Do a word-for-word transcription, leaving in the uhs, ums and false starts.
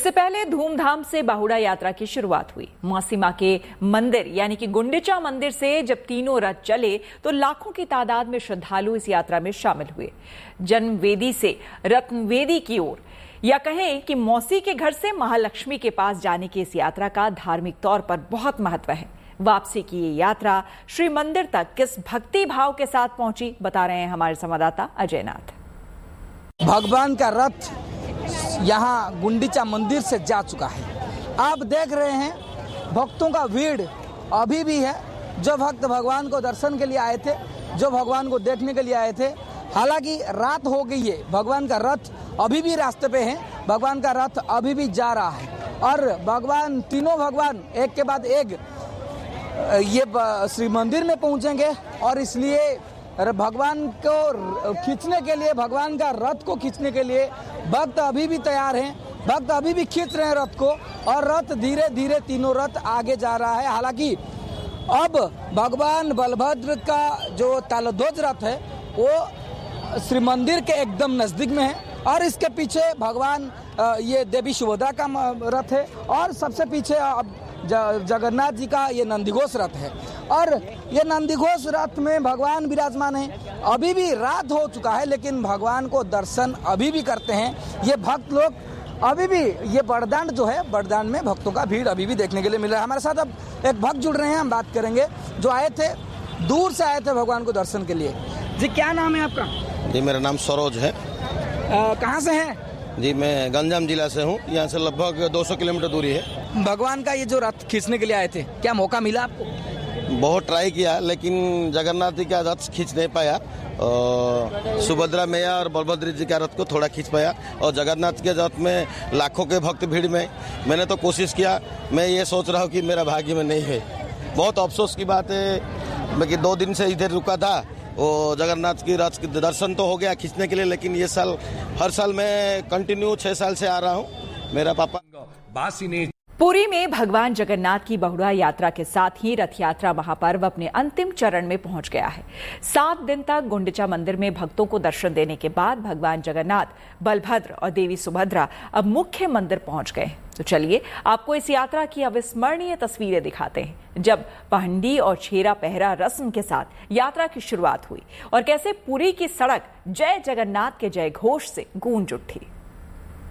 इससे पहले धूमधाम से बाहुड़ा यात्रा की शुरुआत हुई। मौसी मां के मंदिर यानी कि गुंडिचा मंदिर से जब तीनों रथ चले तो लाखों की तादाद में श्रद्धालु इस यात्रा में शामिल हुए। जन्मवेदी से रत्नवेदी की ओर, या कहें कि मौसी के घर से महालक्ष्मी के पास जाने की इस यात्रा का धार्मिक तौर पर बहुत महत्व है। वापसी की ये यात्रा श्री मंदिर तक किस भक्ति भाव के साथ पहुंची, बता रहे हैं हमारे संवाददाता अजय नाथ। भगवान का रथ यहाँ गुंडीचा मंदिर से जा चुका है। आप देख रहे हैं भक्तों का भीड़ अभी भी है। जो भक्त भगवान को दर्शन के लिए आए थे, जो भगवान को देखने के लिए आए थे, हालांकि रात हो गई है, भगवान का रथ अभी भी रास्ते पे है, भगवान का रथ अभी भी जा रहा है और भगवान तीनों भगवान एक के बाद एक ये श्री मंदिर में पहुंचेंगे और इसलिए भगवान को खींचने के लिए, भगवान का रथ को खींचने के लिए भक्त अभी भी तैयार हैं। भक्त अभी भी खींच रहे हैं रथ को और रथ धीरे धीरे तीनों रथ आगे जा रहा है। हालांकि अब भगवान बलभद्र का जो तालध्वज रथ है वो श्री मंदिर के एकदम नजदीक में है और इसके पीछे भगवान ये देवी सुभद्रा का रथ है और सबसे पीछे अब जगन्नाथ जी का ये नंदीघोष रथ है और ये नंदीघोष रथ में भगवान विराजमान है। अभी भी रात हो चुका है लेकिन भगवान को दर्शन अभी भी करते हैं ये भक्त लोग। अभी भी ये बड़दांड जो है, बड़दांड में भक्तों का भीड़ अभी भी देखने के लिए मिल रहा है। हमारे साथ अब एक भक्त जुड़ रहे हैं, हम बात करेंगे, जो आए थे, दूर से आए थे भगवान को दर्शन के लिए। जी क्या नाम है आपका? जी मेरा नाम सरोज है। कहाँ से है? जी मैं गंजाम जिला से हूँ, यहाँ से लगभग दो सौ किलोमीटर दूरी है। भगवान का ये जो रथ खींचने के लिए आए थे, क्या मौका मिला आपको? बहुत ट्राई किया लेकिन जगन्नाथ जी का रथ खींच नहीं पाया और सुभद्रा मैया और बलभद्र जी का रथ को थोड़ा खींच पाया और जगन्नाथ के रथ में लाखों के भक्त भीड़ में मैंने तो कोशिश किया। मैं ये सोच रहा हूँ कि मेरा भाग्य में नहीं है। बहुत अफसोस की बात है, मैं कि दो दिन से इधर रुका था। वो जगन्नाथ की रथ दर्शन तो हो गया खींचने के लिए, लेकिन ये साल हर साल मैं कंटिन्यू छह साल से आ रहा हूँ। मेरा पापा बासी ने पुरी में भगवान जगन्नाथ की बहुड़ा यात्रा के साथ ही रथ यात्रा महापर्व अपने अंतिम चरण में पहुंच गया है। सात दिन तक गुंडिचा मंदिर में भक्तों को दर्शन देने के बाद भगवान जगन्नाथ, बलभद्र और देवी सुभद्रा अब मुख्य मंदिर पहुंच गए। तो चलिए आपको इस यात्रा की अविस्मरणीय तस्वीरें दिखाते हैं, जब पहंडी और छेरा पहरा रस्म के साथ यात्रा की शुरुआत हुई और कैसे पुरी की सड़क जय जगन्नाथ के जय घोष से गूंज उठी।